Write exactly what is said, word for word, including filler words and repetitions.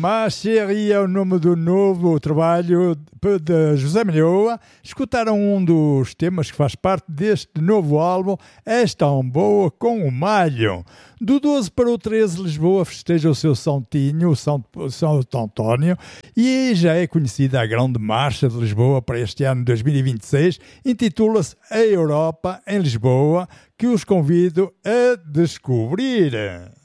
Ma Chérie é o nome do novo trabalho de José Malhoa. Escutaram um dos temas que faz parte deste novo álbum, És Tão Boa com o Malho. Do doze para o treze, Lisboa festeja o seu Santinho, o São, São António, e já é conhecida a grande marcha de Lisboa para este ano dois mil e vinte e seis. Intitula-se A Europa em Lisboa, que os convido a descobrir.